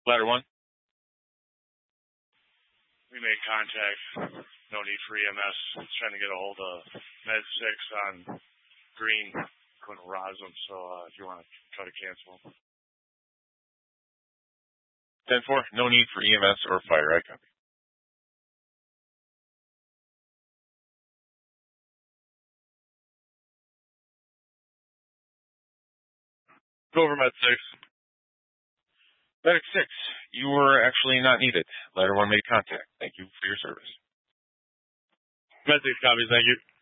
Ladder 1. We made contact. No need for EMS. Trying to get a hold of Med 6 on Green. Couldn't rouse them, so if you want to try to cancel them. 10-4, no need for EMS or fire. I copy. Go over Med 6. Medic 6, you were actually not needed. Ladder 1 made contact. Thank you for your service. Med 6 copies, thank you.